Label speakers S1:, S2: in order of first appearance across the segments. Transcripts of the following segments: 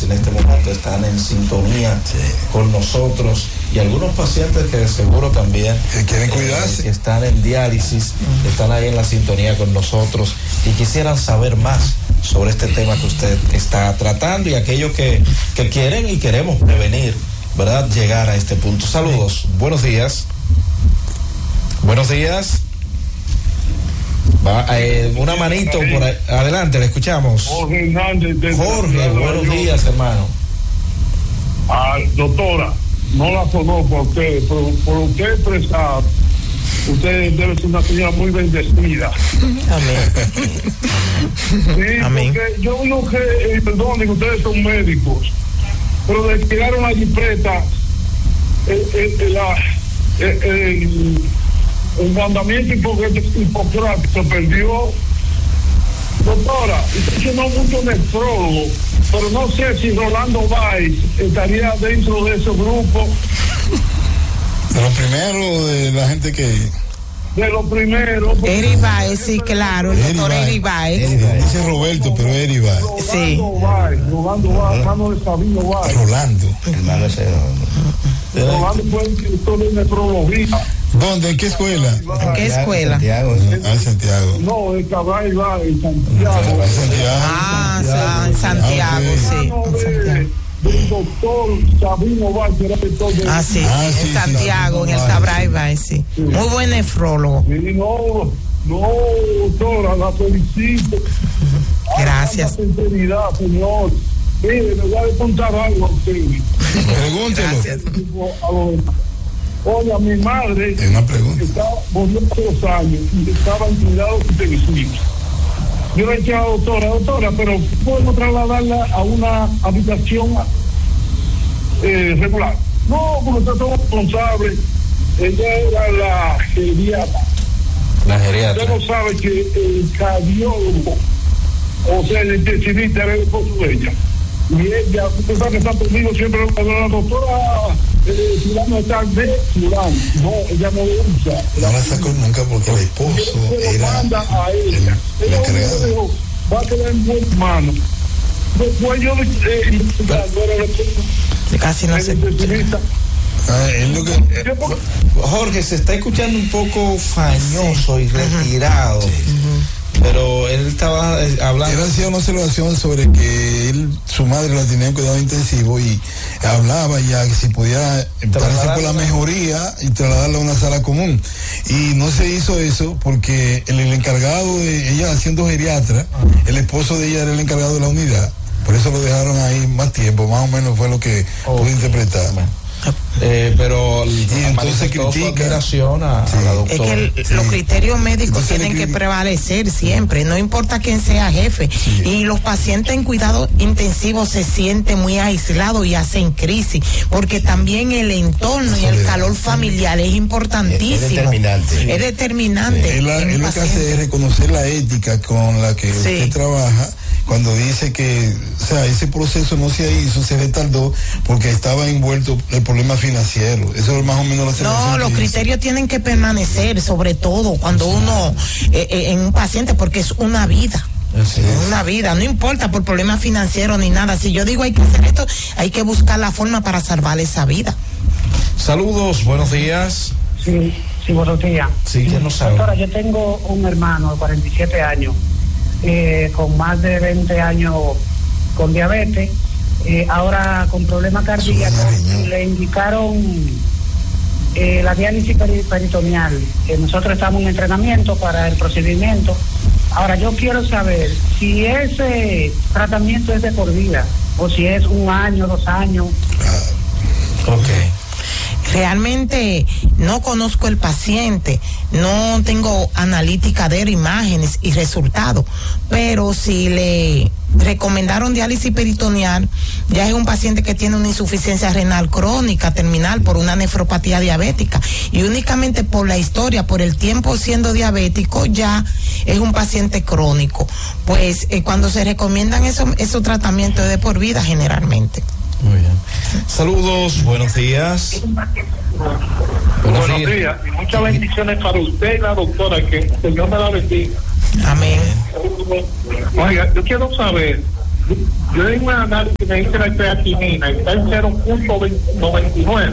S1: en este momento están en sintonía con nosotros, y algunos pacientes que seguro también
S2: que quieren cuidarse,
S1: que están en diálisis, están ahí en la sintonía con nosotros y quisieran saber más sobre este tema que usted está tratando, y aquellos que quieren y queremos prevenir, ¿verdad?, llegar a este punto. Saludos, buenos días. Buenos días. Una manito por ahí. Adelante, le escuchamos.
S3: Jorge Hernández.
S1: Jorge, buenos días, hermano.
S3: Doctora, no la conozco a usted, pero por usted expresado, usted debe ser una señora muy bendecida.
S4: Amén.
S3: Sí,
S4: Amén.
S3: Porque yo digo que, perdón, que ustedes son médicos, pero le tiraron la jipeta, el mandamiento hipocrático se perdió. Doctora, usted no mucho nefrólogo, pero no sé si Rolando Valls estaría dentro de ese grupo.
S2: De lo primero, de la gente que...
S3: De lo primero.
S4: Eri Baez, sí, claro, el doctor Eri Baez.
S2: Dice Roberto, pero Eri Baez.
S4: Sí.
S3: Rolando Valls, hermano de Sabino Valls.
S2: Rolando.
S1: Hermano ese.
S3: Rolando fue el director de nefrología.
S2: ¿Dónde? ¿En qué escuela?
S4: ¿En qué escuela?
S1: Santiago.
S2: Santiago.
S3: No, el Cabral va en Santiago.
S4: En Santiago, sí. En Santiago.
S3: Del doctor Sabino Valls, que era director de...
S4: Sí, en Santiago, en el Cabral Baez, sí. Muy buen nefrólogo.
S3: Sí, no, doctora, la felicito.
S4: Gracias.
S3: La sinceridad, señor. Mire, le voy a contar algo a usted.
S2: Pregúntelo.
S4: Gracias.
S3: Oye, mi madre murió hace 2 años y estaba en cuidados intensivos. Yo le dije a la doctora, pero ¿podemos trasladarla a una habitación regular? No, porque nosotros somos responsables. Ella era la geriatra.
S1: La geriatra.
S3: Usted no sabe que el cardiólogo, o sea, el intensivista, era el esposo de ella. Y ella, usted sabe que está conmigo siempre, la doctora fulano está de fulano. No, ella no lo usa.
S2: No la sacó nunca porque el esposo era el encargado.
S3: Dijo, va a quedar en buenas manos. Después yo
S4: Casi no sé.
S1: Jorge, se está escuchando un poco fañoso y retirado. Pero él estaba hablando.
S2: Él hacía una observación sobre que su madre la tenía en cuidado intensivo y hablaba ya que si podía parece por la mejoría y trasladarla a una sala común. Y no se hizo eso porque el encargado de ella, siendo geriatra, el esposo de ella era el encargado de la unidad. Por eso lo dejaron ahí más tiempo, más o menos fue lo que pude interpretar.
S1: Pero
S2: y entonces critica
S1: a la doctora.
S4: Es que los criterios médicos tienen que prevalecer siempre, no importa quién sea jefe. Y los pacientes en cuidado intensivo se sienten muy aislados y hacen crisis, porque también el entorno y el calor familiar es importantísimo. Es determinante.
S2: Él lo que hace es reconocer la ética con la que usted trabaja, cuando dice que, o sea, ese proceso no se hizo, se retardó porque estaba envuelto el problema financiero. Eso es más o menos la situación.
S4: No, los criterios tienen que permanecer, sobre todo cuando uno en un paciente, porque es una vida. Una vida, no importa por problemas financieros ni nada. Si yo digo hay que hacer esto, hay que buscar la forma para salvar esa vida.
S1: Saludos, buenos días.
S5: Sí, buenos días.
S1: Sí, ¿quién nos sabe?
S5: Doctora, yo tengo un hermano de 47 años, con más de 20 años con diabetes, ahora con problemas cardíacos, le indicaron la diálisis peritoneal. Nosotros estamos en entrenamiento para el procedimiento. Ahora yo quiero saber si ese tratamiento es de por vida o si es 1 año, 2 años.
S4: Realmente no conozco el paciente, no tengo analítica de él, imágenes y resultados, pero si le recomendaron diálisis peritoneal, ya es un paciente que tiene una insuficiencia renal crónica terminal por una nefropatía diabética, y únicamente por la historia, por el tiempo siendo diabético, ya es un paciente crónico. Pues cuando se recomiendan esos tratamientos es de por vida generalmente.
S1: Muy bien. Saludos, buenos días.
S3: Buenos días. Y muchas bendiciones para usted y la doctora, que el Señor me la bendiga.
S4: Amén.
S3: Oiga, yo quiero saber yo en un análisis que me hice la creatinina, está en 0.99.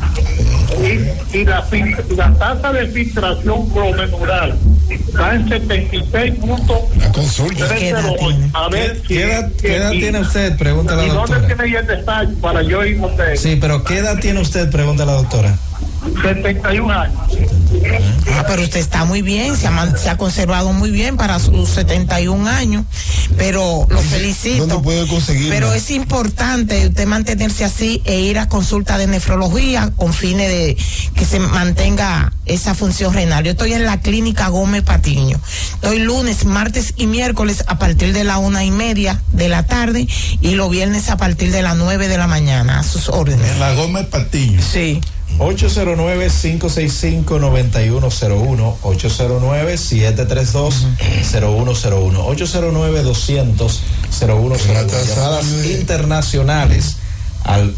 S3: Y la tasa de filtración glomerular está en 76 puntos.
S2: La consulta.
S3: A ver,
S1: ¿Qué edad tiene usted? Pregunta la
S3: ¿Y
S1: doctora.
S3: dónde tiene el detalle para yo ir con usted?
S1: Sí, pero ¿qué edad tiene usted? Pregunta la doctora.
S3: 71 años.
S4: Pero usted está muy bien, se ha conservado muy bien para sus 71 años, pero lo felicito.
S2: ¿Dónde puede conseguirla?
S4: Pero es importante usted mantenerse así e ir a consulta de nefrología con fines de que se mantenga esa función renal. Yo estoy en la clínica Gómez Patiño. Estoy lunes, martes y miércoles a partir de la 1:30 de la tarde y los viernes a partir de las 9 de la mañana, a sus órdenes.
S6: En la Gómez Patiño.
S4: Sí.
S1: 809-565-9101, 809-732-0101, 809-200-0101. Llamadas internacionales al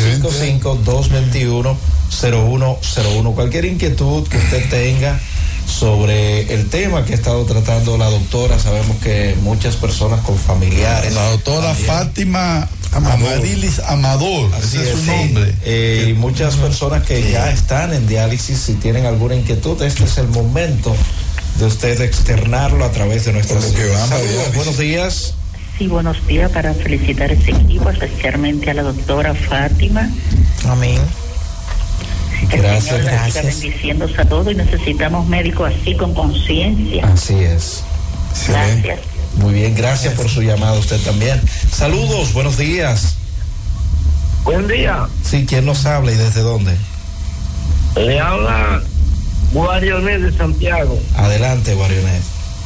S1: 855-221-0101. Cualquier inquietud que usted tenga sobre el tema que ha estado tratando la doctora, sabemos que muchas personas con familiares.
S6: La doctora también. Fátima Amarilis Amador,
S1: así
S6: ese es su nombre.
S1: Y muchas personas que ya están en diálisis, si tienen alguna inquietud, este es el momento de usted externarlo a través de nuestras redes. Saludos, buenos días.
S7: Sí, buenos días, para felicitar a ese equipo, especialmente a la doctora Fátima.
S4: Amén.
S1: Gracias,
S7: gracias. Bendiciéndose a todos y necesitamos médicos así con conciencia.
S1: Así es.
S7: Gracias.
S1: Muy bien, gracias por su llamada usted también. Saludos, buenos días.
S3: Buen día.
S1: Sí, ¿quién nos habla y desde dónde?
S3: Le habla Guarionet de Santiago.
S1: Adelante, Guarionet.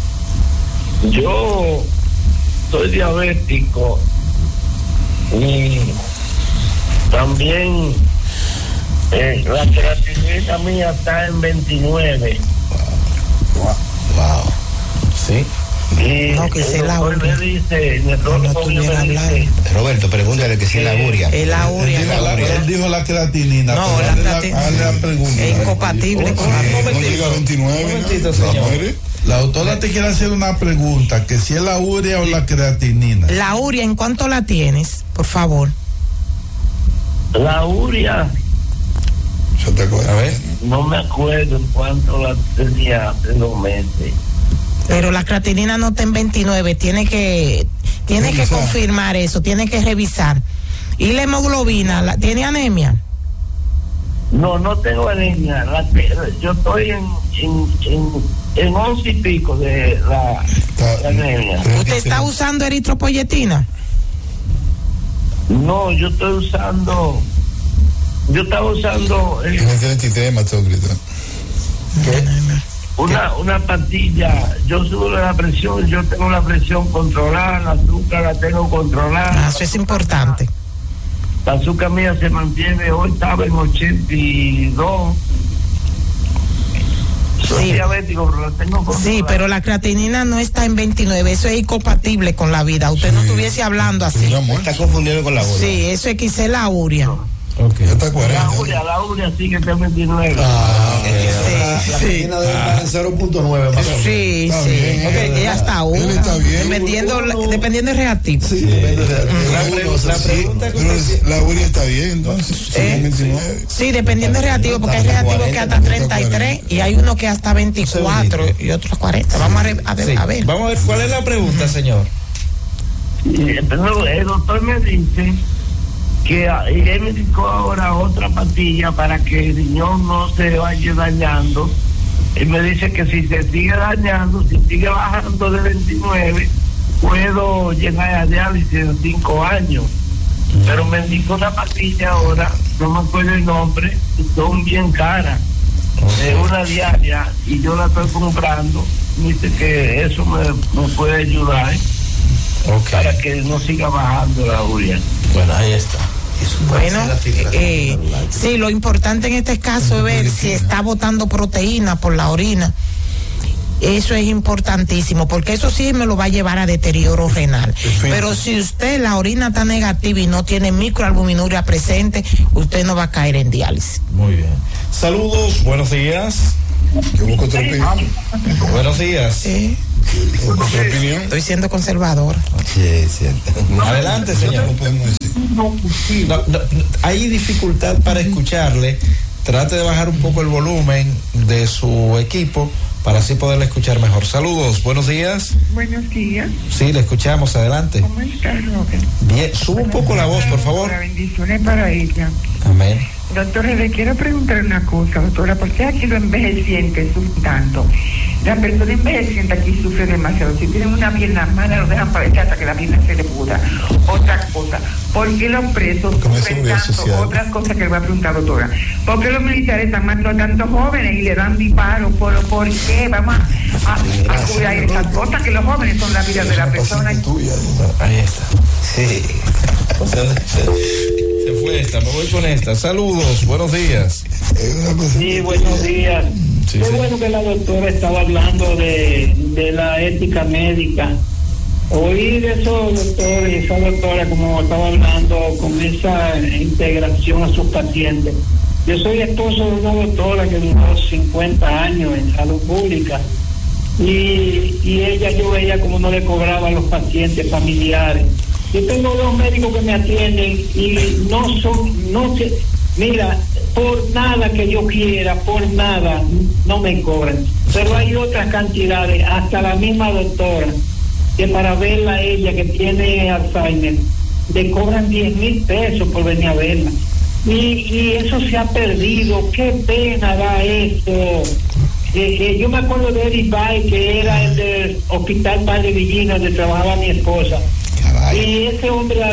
S3: Yo soy diabético y también la creatinina mía está en 29.
S1: Wow. Sí.
S3: Y
S4: no, que
S3: el doctor me dice,
S8: Roberto, pregúntale que si es la uria.
S4: Es la uria.
S6: Él dijo la creatinina.
S4: No, la creatinina
S6: pregunta.
S4: es incompatible con la
S6: La doctora te quiere hacer una pregunta, que si es la uria o la creatinina.
S4: La uria, ¿en cuánto la tienes? Por favor.
S3: La uria.
S2: ¿Se te acuerda?
S1: A ver.
S3: No me acuerdo en cuánto la tenía hace 2 meses.
S4: Pero la creatinina no está en 29, tiene que confirmar eso, tiene que revisar. ¿Y la hemoglobina, tiene anemia?
S3: No tengo anemia. Yo estoy en 11 y pico de la anemia.
S4: ¿Usted está usando eritropoyetina?
S3: No, yo estaba usando una pastilla. Yo subo la presión, yo tengo la presión controlada, el azúcar la tengo controlada.
S4: Eso es importante.
S3: La azúcar mía se mantiene, hoy estaba en 82. Soy diabético, pero la tengo controlada.
S4: Sí, pero la creatinina no está en 29, eso es incompatible con la vida. Usted no estuviese hablando así.
S8: Está confundido con la uria.
S4: Sí, eso es quizá la uria.
S1: Okay.
S2: Ya está 40.
S3: La uria sí que está en 29.
S4: Sí.
S8: La en 0.9 más o menos.
S4: Sí. Okay, ella está
S2: Él está bien.
S4: Dependiendo del reactivo.
S8: Sí, depende de
S1: La pregunta que
S2: la uria está bien, entonces. 29.
S4: Sí, dependiendo del reactivo, porque hay reactivos que hasta 33 y hay uno que hasta 24 y otros 40. Vamos a ver.
S1: Vamos a ver cuál es la pregunta, señor.
S3: El doctor me dice que él me indicó ahora otra pastilla para que el riñón no se vaya dañando. Él me dice que si se sigue dañando, si sigue bajando de 29, puedo llegar a diálisis en 5 años. Pero me indicó una pastilla ahora, no me acuerdo el nombre, son bien caras, de una diaria, y yo la estoy comprando. Dice que eso me puede ayudar para que no siga bajando la uria.
S1: Bueno, ahí está.
S4: Bueno, sí, lo importante en este caso es ver si está botando proteína por la orina. Eso es importantísimo, porque eso sí me lo va a llevar a deterioro renal. Pero si usted la orina está negativa y no tiene microalbuminuria presente, usted no va a caer en diálisis.
S1: Muy bien. Saludos, buenos días.
S2: Yo busco otro pino.
S1: Buenos días.
S4: Estoy siendo conservador.
S8: Sí, es cierto.
S1: Adelante, señor. Hay dificultad para escucharle. Trate de bajar un poco el volumen de su equipo para así poderle escuchar mejor. Saludos, buenos días.
S9: Buenos días.
S1: Sí, le escuchamos, adelante.
S9: ¿Cómo estás, Robert?
S1: Bien, suba un poco la voz, por favor.
S9: Bendiciones para ella.
S1: Amén.
S9: Doctora, le quiero preguntar una cosa, doctora, ¿por qué aquí los envejecientes sufren tanto? La persona envejeciente aquí sufre demasiado. Si tienen una pierna mala, lo dejan para echar hasta que la pierna se le pudra. Otra cosa, ¿por qué los presos sufren tanto? Otra cosa que le voy a preguntar, doctora. ¿Por qué los militares están matando a tantos jóvenes y le dan disparos? ¿Por qué? Vamos a cuidar esas cosas, que los jóvenes son la vida de la persona.
S1: Ahí está. Sí. O sea, se fue esta, me voy con esta. Saludos, buenos días.
S10: Sí, buenos días.
S1: Sí,
S10: Qué
S1: sí.
S10: bueno que la doctora estaba hablando de la ética médica. Oí de esos doctores, esa doctora como estaba hablando con esa integración a sus pacientes. Yo soy esposo de una doctora que duró 50 años en salud pública y ella, yo veía como no le cobraba a los pacientes familiares. Yo tengo 2 médicos que me atienden y mira, por nada que yo quiera, por nada, no me cobran. Pero hay otras cantidades, hasta la misma doctora, que para verla a ella que tiene Alzheimer, le cobran 10,000 pesos por venir a verla. Y eso se ha perdido, qué pena da eso. Yo me acuerdo de Eric Bay, que era el del Hospital Padre Villino, donde trabajaba mi esposa. Y ese hombre era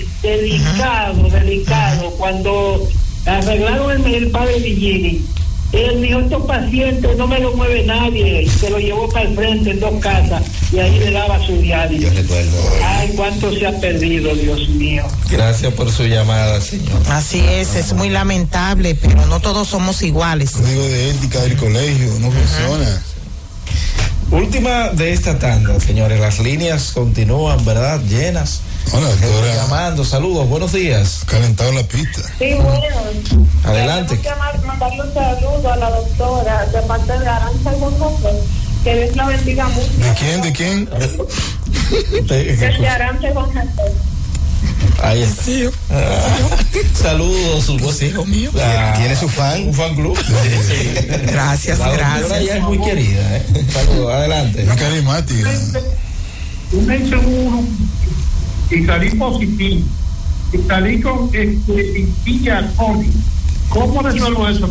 S10: delicado. Cuando arreglaron el Padre Villini, él dijo, estos pacientes no me lo mueve nadie, se lo llevó para el frente en 2 casas y ahí le daba su diario.
S8: Yo recuerdo.
S10: Ay, cuánto se ha perdido, Dios mío.
S1: Gracias por su llamada, señor.
S4: Así es muy lamentable, pero no todos somos iguales.
S2: Código de ética del colegio no funciona.
S1: Última de esta tanda, señores. Las líneas continúan, ¿verdad? Llenas.
S2: Hola, doctora.
S1: Llamando, saludos, buenos días.
S2: Calentado la pista.
S11: Sí, bueno.
S1: Adelante.
S11: Queremos mandarle un saludo a la doctora de parte de Aranza González. Que Dios la bendiga mucho.
S2: ¿De quién?
S11: De Aranza González.
S1: Ahí está. Sí. Saludos, su hijo mío.
S8: ¿Tiene su fan?
S1: Un fan club. Sí.
S4: Gracias,
S1: gracias. Ella es muy querida. Saludos, adelante.
S2: Muy carismática.
S3: Un seguro y salí positivo y salí con pilla COVID. ¿Cómo resuelvo eso?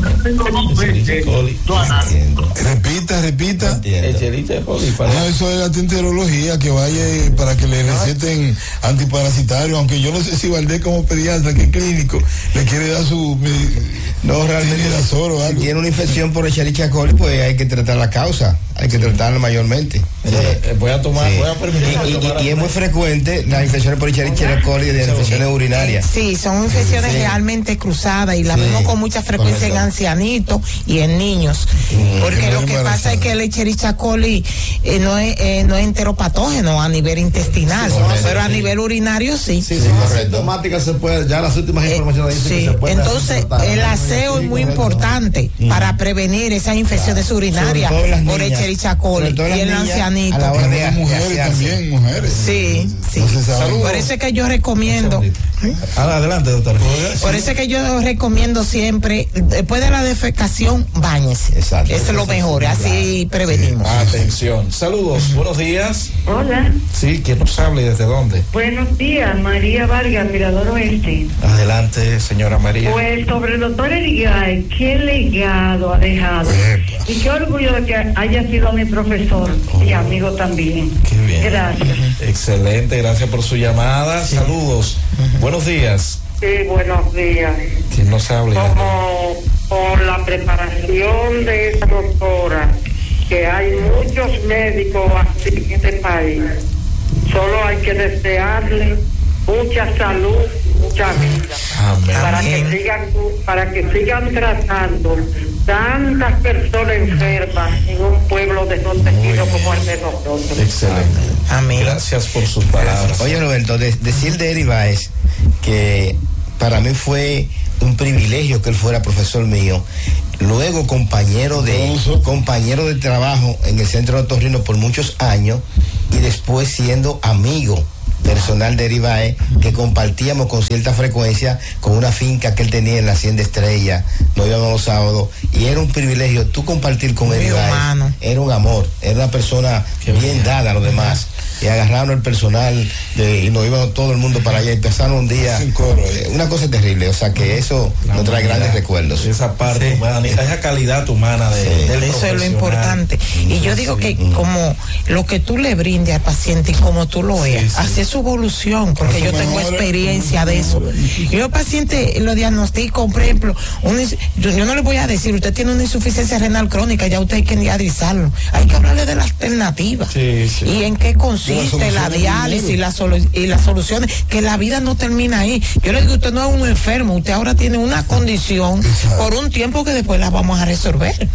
S2: Repita.
S1: No,
S2: eso es la tenterología, que vaya para que le receten antiparasitario, aunque yo no sé si Valdés como pediatra, que clínico, le quiere dar su
S8: no, realmente si tiene una infección por Escherichia coli, pues hay que tratar la causa, hay que tratarla mayormente.
S1: Voy a permitir.
S8: Y es muy frecuente las infecciones por Escherichia coli de infecciones urinarias.
S4: Sí, son infecciones realmente cruzadas y las vemos con mucha frecuencia en ancianitos y en niños. Porque lo que pasa es que el Escherichia coli no es enteropatógeno a nivel intestinal, pero a nivel urinario sí.
S8: Sí, correcto.
S12: Se puede, ya las últimas informaciones dicen que se puede.
S4: Entonces, el aseo es muy importante para prevenir esas infecciones urinarias por Escherichia coli y el ancianito.
S8: A la hora de
S2: mujeres también, mujeres.
S4: Sí. Por eso es que yo recomiendo.
S1: Adelante, doctor.
S4: Por eso es que yo recomiendo siempre, después de la defecación, báñese.
S8: Exacto.
S4: Eso es lo mejor, así prevenimos.
S1: Atención. Saludos, buenos días.
S13: Hola.
S1: Sí, ¿quién nos habla y desde dónde?
S13: Buenos días, María Vargas, Mirador Oeste.
S1: Adelante, señora María.
S13: Pues sobre el doctor Erigay, qué legado ha dejado. Y qué orgullo de que haya sido mi profesor y amigo también.
S1: Qué bien.
S13: Gracias.
S1: Excelente, gracias por su llamada. Saludos. Buenos días.
S14: Sí, buenos días.
S1: ¿Quién nos habla?
S14: Como por la preparación de esa doctora, que hay muchos médicos así en este país, solo hay que desearle mucha salud, mucha vida.
S1: Amén.
S14: Para que sigan tratando tantas personas enfermas en un pueblo desprotegido como el de nosotros.
S1: Excelente.
S4: Amén.
S1: Gracias por sus palabras.
S8: Oye, Roberto, decir de Eri Báez que para mí fue un privilegio que él fuera profesor mío, luego compañero de trabajo en el Centro de Otorrino por muchos años, y después siendo amigo personal de Eribae, que compartíamos con cierta frecuencia con una finca que él tenía en la Hacienda Estrella. Nos íbamos los sábados y era un privilegio tú compartir con Eribae. Era un amor, era una persona bien dada a los demás. Y agarraron el personal y nos íbamos todo el mundo para allá y pasaron un día una cosa terrible, o sea que eso nos trae grandes recuerdos.
S1: Esa parte humana, esa calidad humana del
S4: eso es lo importante. Y yo digo que como lo que tú le brindes al paciente y como tú lo veas, así su evolución, porque yo tengo experiencia de eso. Yo al paciente lo diagnostico, por ejemplo, yo no le voy a decir, usted tiene una insuficiencia renal crónica, ya usted hay que dializarlo. Hay que hablarle de la alternativa. Y en qué consiste la diálisis y las soluciones, que la vida no termina ahí. Yo le digo, usted no es un enfermo, usted ahora tiene una condición por un tiempo que después la vamos a resolver.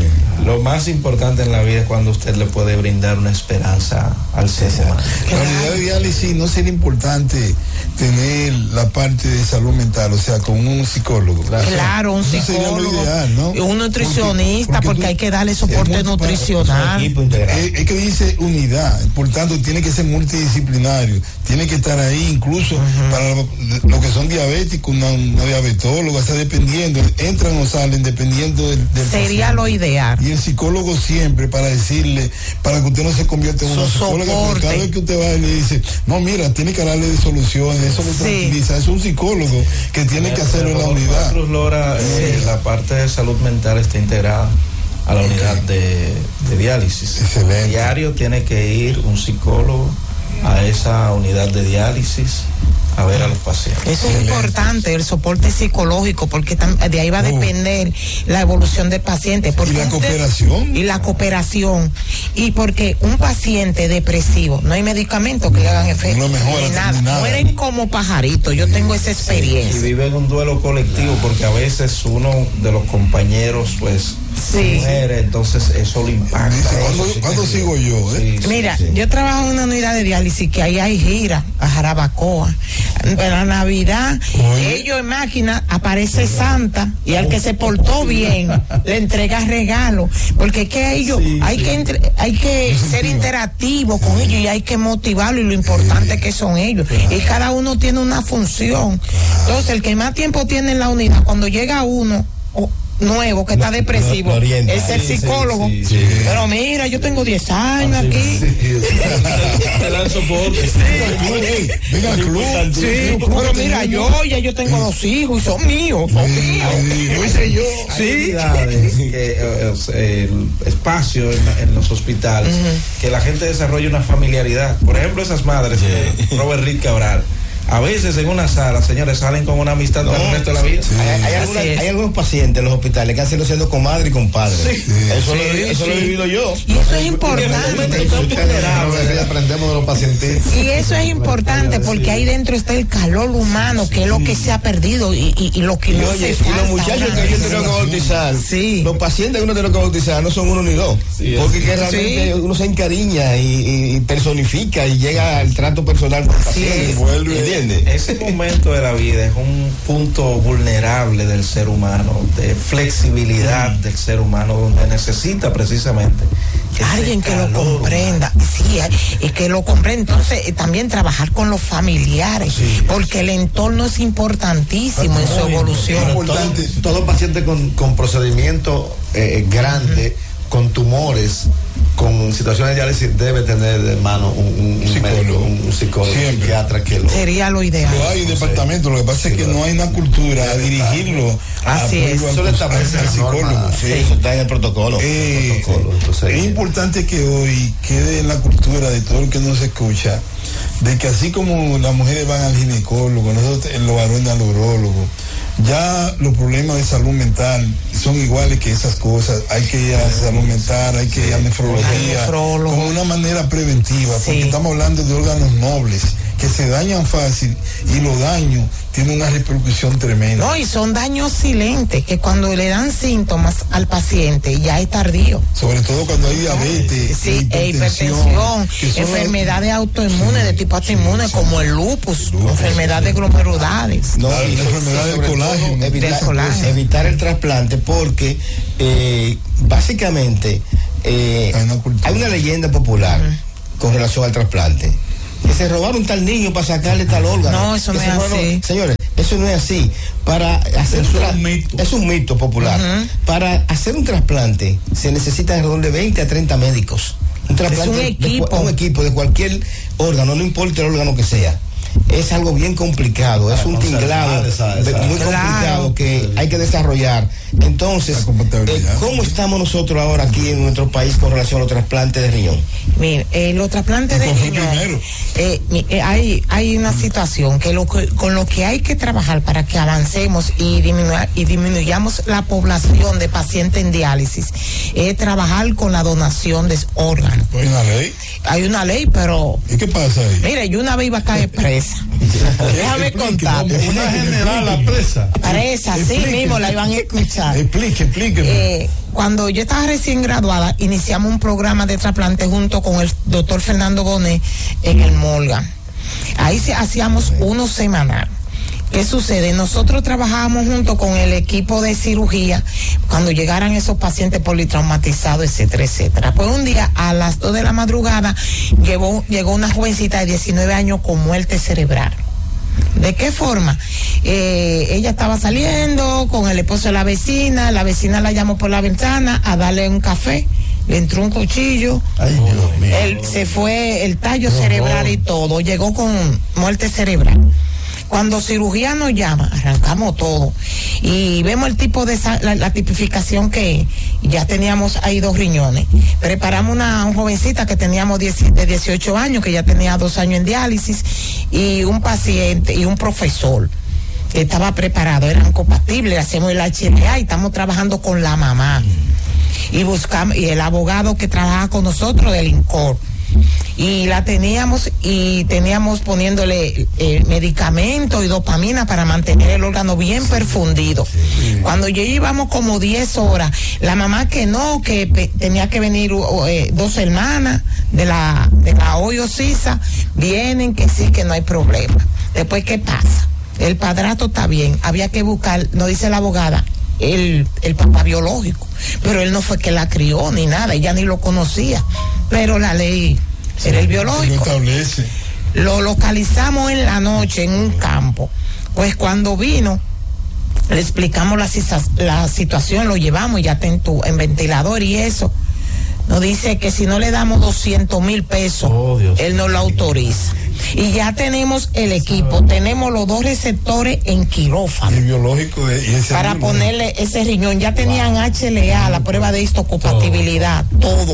S1: Lo más importante en la vida es cuando usted le puede brindar una esperanza al ser humano.
S2: En la unidad de diálisis no sería importante tener la parte de salud mental, o sea, con un psicólogo.
S4: Claro, un psicólogo, ideal, ¿no? Un nutricionista, porque hay que darle soporte nutricional.
S2: Es que dice unidad, por tanto tiene que ser multidisciplinario, tiene que estar ahí incluso para los que son diabéticos, una diabetóloga, está dependiendo, entran o salen dependiendo del
S4: sería
S2: paciente.
S4: Lo ideal.
S2: Y el psicólogo siempre para decirle, para que usted no se convierta en una psicóloga, porque cada vez que usted va y le dice, no, mira, tiene que darle de soluciones, eso lo tranquiliza, es un psicólogo que tiene que hacerlo en la unidad.
S1: Cruz Lora, la parte de salud mental está integrada a la unidad de diálisis.
S2: Excelente.
S1: Diario tiene que ir un psicólogo a esa unidad de diálisis a ver a los pacientes.
S4: Eso es importante, el soporte psicológico, porque de ahí va a depender la evolución del paciente. Porque
S2: y la cooperación.
S4: Y la cooperación. Y porque un paciente depresivo, no hay medicamentos que le hagan efecto.
S2: No mejora,
S4: nada. Mueren como pajaritos. Yo tengo esa experiencia.
S1: Y viven un duelo colectivo, porque a veces uno de los compañeros, pues, muere, entonces eso lo impacta.
S2: ¿Cuándo sigo yo?
S4: Mira, yo trabajo en una unidad de diálisis que ahí hay gira a Jarabacoa. Para la Navidad, ellos en máquina aparece Santa y al que se portó bien le entrega regalo, porque es que ellos hay que ser interactivo con ellos y hay que motivarlo, y lo importante que son ellos, y cada uno tiene una función. Entonces el que más tiempo tiene en la unidad, cuando llega uno nuevo que está depresivo, es el psicólogo. Pero mira, yo tengo 10 años aquí.
S1: Te dan soporte.
S2: Venga, club.
S4: Pero mira, yo tengo 2 hijos y son míos.
S2: Lo hice yo.
S1: El espacio en los hospitales, que la gente desarrolle una familiaridad. Por ejemplo, esas madres, Robert Rick Cabral, a veces en una sala, señores, salen con una amistad para el resto de la vida.
S8: Hay algunos pacientes en los hospitales que han sido comadre y compadre. Eso lo he vivido yo.
S4: Y eso es importante.
S12: Aprendemos de los pacientes.
S4: Y eso es importante porque ahí dentro está el calor humano, que es lo que se ha perdido y lo que no se falta.
S8: Y los muchachos que yo tengo que bautizar, los pacientes que uno tiene que bautizar no son uno ni dos. Porque que realmente uno se encariña y personifica y llega al trato personal con el paciente.
S1: Ese momento de la vida es un punto vulnerable del ser humano, de flexibilidad del ser humano, donde necesita precisamente
S4: alguien que lo comprenda. Y que lo comprenda. Entonces también trabajar con los familiares, porque el entorno es importantísimo en su evolución.
S12: Todo paciente con procedimiento grande, con tumores, con situaciones de diálisis, debe tener de mano un psicólogo, un psiquiatra que lo...
S4: Sería lo ideal.
S2: Hay un departamento, lo que pasa es que no hay una cultura a dirigirlo.
S4: Así es.
S12: Eso establece
S2: al psicólogo.
S8: Eso está en el protocolo.
S2: Es importante que hoy quede en la cultura de todo el que nos escucha, de que así como las mujeres van al ginecólogo, nosotros los varones al urólogo, ya los problemas de salud mental son iguales que esas cosas. Hay que ir a salud mental, hay que ir a nefrología, como una manera preventiva, porque estamos hablando de órganos nobles que se dañan fácil y los daños tienen una repercusión tremenda.
S4: No, y son daños silentes que cuando le dan síntomas al paciente ya es tardío.
S2: Sobre todo cuando hay diabetes,
S4: sí, hipertensión, enfermedades autoinmunes de tipo autoinmune como el lupus, enfermedad de glomerulares.
S8: No,
S2: y la enfermedad del colágeno.
S8: Evitar el trasplante porque básicamente hay una leyenda popular con relación al trasplante. Que se robaron tal niño para sacarle tal órgano.
S4: No, eso no es así.
S8: Señores, eso no es así. Para hacer es un mito popular. Para hacer un trasplante se necesitan alrededor de 20 a 30 médicos. Un trasplante un equipo de cualquier órgano, no importa el órgano que sea. Es algo bien complicado, es un tinglado muy complicado que hay que desarrollar. Entonces, ¿cómo estamos nosotros ahora aquí en nuestro país con relación a los trasplantes de riñón?
S4: Mire, los trasplantes de riñón, hay una situación que con lo que hay que trabajar para que avancemos y disminuyamos la población de pacientes en diálisis, es trabajar con la donación de órganos.
S2: ¿Hay una ley?
S4: Hay una ley, pero...
S2: ¿Y qué pasa ahí?
S4: Mire, yo una vez iba a caer presa. Déjame contar.
S6: Una general la presa.
S4: Presa, sí mismo la iban a escuchar.
S2: Explíqueme.
S4: Cuando yo estaba recién graduada, iniciamos un programa de trasplante junto con el doctor Fernando Bonet en el Morgan. Ahí hacíamos uno semanal. ¿Qué sucede? Nosotros trabajábamos junto con el equipo de cirugía cuando llegaran esos pacientes politraumatizados, etcétera, etcétera. Pues un día a las 2 de la madrugada llegó una jovencita de 19 años con muerte cerebral. ¿De qué forma? Ella estaba saliendo con el esposo de la vecina la llamó por la ventana a darle un café, le entró un cuchillo, se fue el tallo cerebral y todo, llegó con muerte cerebral. Cuando cirugía nos llama, arrancamos todo y vemos el tipo de la tipificación que ya teníamos ahí 2 riñones. Preparamos una jovencita que teníamos de 18 años, que ya tenía 2 años en diálisis, y un paciente y un profesor que estaba preparado, eran compatibles, hacemos el HLA y estamos trabajando con la mamá. Y buscamos, y el abogado que trabaja con nosotros del INCOR. Y la teníamos poniéndole medicamentos y dopamina para mantener el órgano bien perfundido. Cuando yo íbamos como 10 horas, la mamá que tenía que venir 2 hermanas de la Hoyo Sisa, vienen que sí, que no hay problema. Después, ¿qué pasa? El padrastro está bien, había que buscar, nos dice la abogada, el papá biológico, pero él no fue que la crió ni nada, ella ni lo conocía, pero la ley era el biológico. Lo localizamos en la noche en un campo. Pues cuando vino, le explicamos la situación, lo llevamos ya en ventilador y eso. Nos dice que si no le damos 200,000 pesos, él no lo autoriza. Y ya tenemos el equipo, tenemos los 2 receptores en quirófano.
S2: El biológico
S4: para ponerle ese riñón. Ya tenían HLA, la prueba de histocompatibilidad,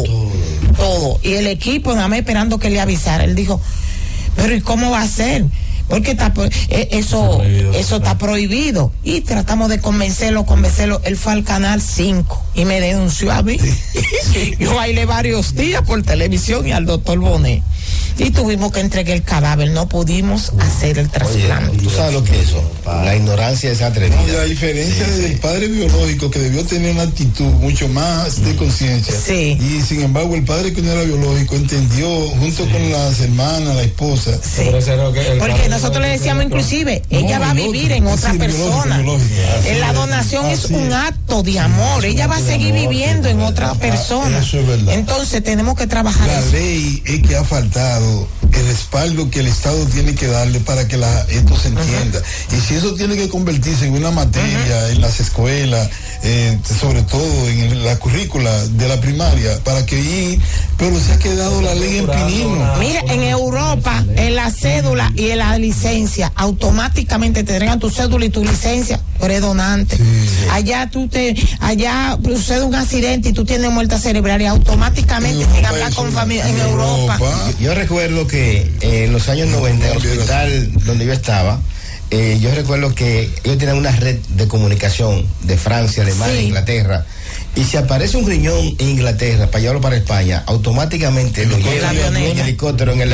S4: todo. Y el equipo nada más esperando que le avisara. Él dijo, pero ¿y cómo va a ser? Porque eso está prohibido. Y tratamos de convencerlo. Él fue al Canal 5 y me denunció a mí. Yo bailé varios días por televisión y al doctor Bonet. Y tuvimos que entregar el cadáver, no pudimos hacer el trasplante.
S8: ¿Tú sabes lo que es eso? La ignorancia es atrevida.
S2: La diferencia del padre biológico, que debió tener una actitud mucho más de conciencia.
S4: Sí.
S2: Y sin embargo, el padre que no era biológico entendió, junto con las hermanas, la esposa.
S4: Sí. Porque nosotros le decíamos inclusive, ella va a vivir en otra persona. En la donación es un acto de amor. Ella va a seguir viviendo en otra persona.
S2: Eso es verdad.
S4: Entonces tenemos que trabajar.
S2: La ley es que ha faltado el respaldo que el Estado tiene que darle para que esto se entienda. Y si eso tiene que convertirse en una materia en las escuelas, sobre todo en la currícula de la primaria, para que pero se ha quedado la ley en pinino.
S4: Mira, en Europa, en la cédula y en la licencia, automáticamente te entregan tu cédula y tu licencia, tú eres donante. Sí. Allá sucede un accidente y tú tienes muerte cerebral y automáticamente sin hablar con familia en Europa.
S8: Yo recuerdo que en los años 90, en el hospital donde yo estaba, yo recuerdo que ellos tenían una red de comunicación de Francia, Alemania, Inglaterra, Y si aparece un riñón en Inglaterra para llevarlo para España, automáticamente lo llevan en helicóptero. En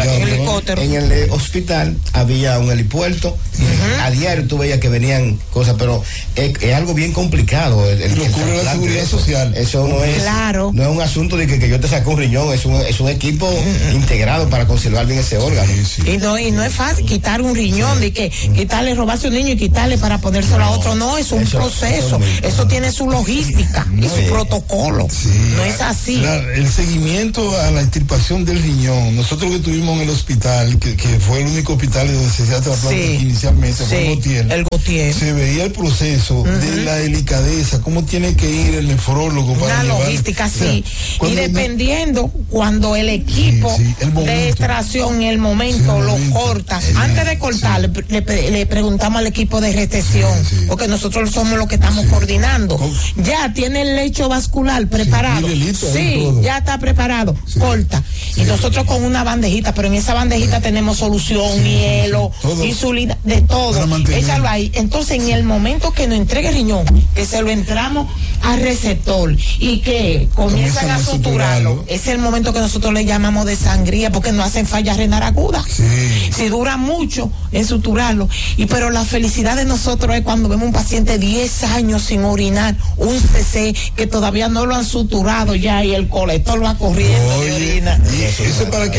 S8: el hospital había un helipuerto. A diario tú veías que venían cosas, pero es algo bien complicado.
S2: Lo cubre la seguridad social.
S8: Eso no es, no es un asunto de que yo te saco un riñón, es un equipo integrado para conservar bien ese órgano.
S4: Y no es fácil quitar un riñón, de que quitarle, robarse a un niño y quitarle para ponérselo a otro. No, es un proceso. Eso tiene su logística y su protocolo. No es así.
S2: El seguimiento a la extirpación del riñón, nosotros que estuvimos en el hospital, que fue el único hospital donde se hacía trasplante inicialmente, fue el Gautier, se veía el proceso de la delicadeza, cómo tiene que ir el nefrólogo para
S4: una logística, y dependiendo cuando el equipo de extracción en el momento lo corta, antes de cortar le preguntamos al equipo de recepción, porque nosotros somos los que estamos coordinando. Ya tiene el lecho vascular preparado, ya está preparado, corta, y nosotros con una bandejita, pero en esa bandejita tenemos solución, hielo, insulina, de todo, échalo ahí. Entonces en el momento que nos entregue el riñón, que se lo entramos al receptor y que comienzan a suturarlo, es el momento que nosotros le llamamos de sangría, porque no hacen falla renal aguda. Si dura mucho en suturarlo, pero la felicidad de nosotros es cuando vemos un paciente 10 años sin orinar, un CC que todavía no lo han suturado ya y el colector va corriendo de orina.
S2: Y eso es para que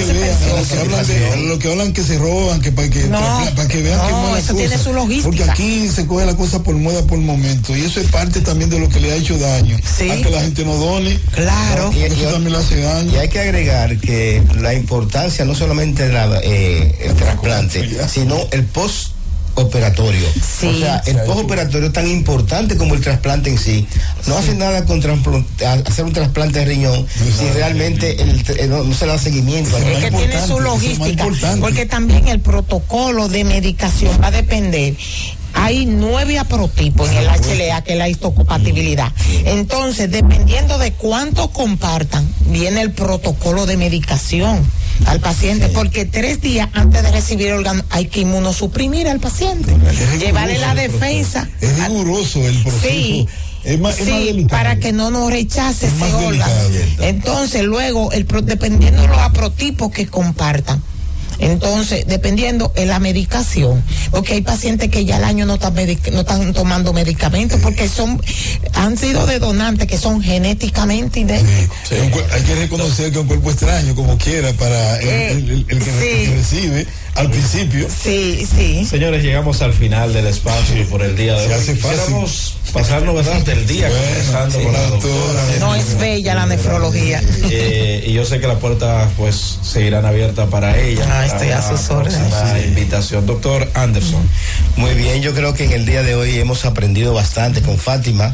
S2: vean, lo que hablan que se roban, para que vean que no,
S4: eso tiene su logística.
S2: Porque aquí se coge la cosa por moda, por momento, y eso es parte también de lo que le ha hecho daño a que la gente no done.
S4: Claro.
S2: Eso también le hace daño.
S8: Y hay que agregar que la importancia no solamente de el trasplante, sino el postoperatorio. O sea, el postoperatorio es tan importante como el trasplante en sí. No hace nada con hacer un trasplante de riñón si realmente no se le da seguimiento.
S4: Es que tiene su logística, porque también el protocolo de medicación va a depender. Hay 9 aprotipos en el HLA, que es la histocompatibilidad. Entonces, dependiendo de cuánto compartan, viene el protocolo de medicación al paciente, porque 3 días antes de recibir el órgano hay que inmunosuprimir al paciente, llevarle la defensa.
S2: Es riguroso el proceso. Es más
S4: para que no nos rechace ese órgano. Entonces, luego, dependiendo de los aprotipos que compartan, entonces, dependiendo de la medicación, porque hay pacientes que ya al año no están tomando medicamentos porque han sido de donantes que son genéticamente idénticos.
S2: Hay que reconocer que un cuerpo extraño, como quiera, para el que recibe al principio.
S1: Señores, llegamos al final del espacio por el día de hoy. Quisiéramos pasarnos, ¿verdad?, del día conversando con la doctora.
S4: No es bella la nefrología.
S1: Y yo sé que las puertas pues seguirán abiertas para ella.
S4: Estoy a sus órdenes.
S1: Invitación. Doctor Anderson.
S8: Muy bien, yo creo que en el día de hoy hemos aprendido bastante con Fátima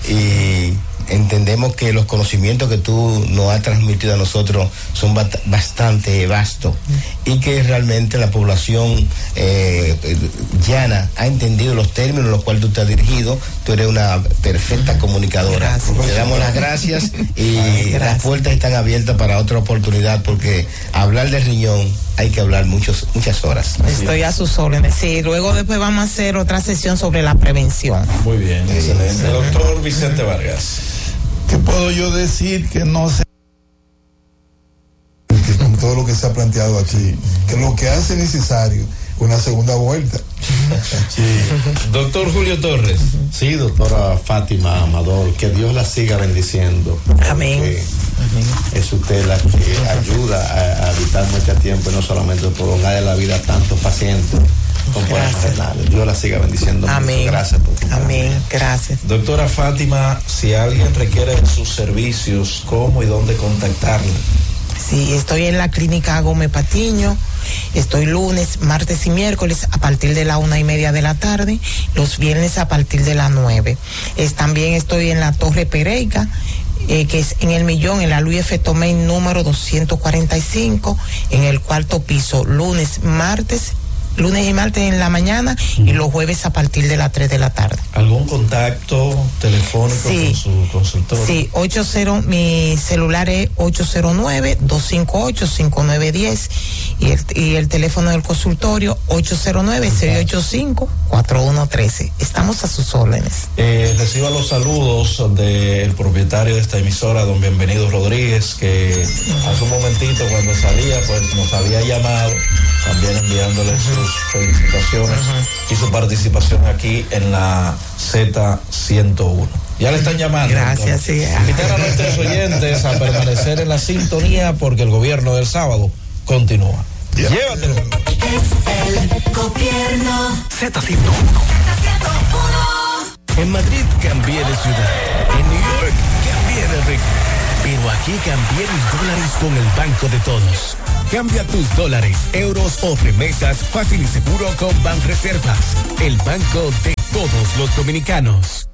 S8: y entendemos que los conocimientos que tú nos has transmitido a nosotros son bastante vastos y que realmente la población llana ha entendido los términos en los cuales tú te has dirigido. Tú eres una perfecta comunicadora. Te damos las gracias y las puertas están abiertas para otra oportunidad, porque hablar del riñón hay que hablar muchas horas.
S4: Estoy a sus órdenes. Luego después vamos a hacer otra sesión sobre la prevención.
S1: Muy bien, excelente. Doctor Vicente Vargas.
S6: ¿Qué puedo yo decir que no sé?
S2: Con todo lo que se ha planteado aquí, que lo que hace necesario una segunda vuelta.
S1: Doctor Julio Torres.
S12: Sí, doctora Fátima Amador, que Dios la siga bendiciendo.
S4: Amén.
S12: Es usted la que ayuda a evitar mucho tiempo y no solamente prolongar la vida a tantos pacientes con problemas renales. Dios la siga bendiciendo.
S4: Amén.
S12: Gracias por tu
S4: Amén. Gracias.
S1: Doctora Fátima, si alguien requiere sus servicios, ¿cómo y dónde contactarla?
S4: Sí, estoy en la clínica Gómez Patiño. Estoy lunes, martes y miércoles a partir de la 1:30 de la tarde, los viernes a partir de las 9. También estoy en la Torre Pereica, que es en El Millón, en la Luis F. Tomé número 245, en el 4º piso, lunes, martes lunes y martes en la mañana y los jueves a partir de las 3 de la tarde.
S1: ¿Algún contacto telefónico con su consultorio?
S4: Sí, mi celular es 809-258-5910 y el teléfono del consultorio 809-685-4113. Estamos a sus órdenes.
S1: Reciba los saludos del propietario de esta emisora, don Bienvenido Rodríguez, que hace un momentito cuando salía, pues nos había llamado, también enviándole sus felicitaciones y su participación aquí en la Z101. Ya le están llamando.
S4: Gracias, sí.
S1: Invitar a nuestros oyentes a permanecer en la sintonía porque el gobierno del sábado continúa. Llévatelo.
S15: El gobierno
S16: Z101. En Madrid cambié de ciudad. En New York cambié de ritmo. Pero aquí cambié mis dólares con el Banco de Todos. Cambia tus dólares, euros o remesas fácil y seguro con Banreservas, el banco de todos los dominicanos.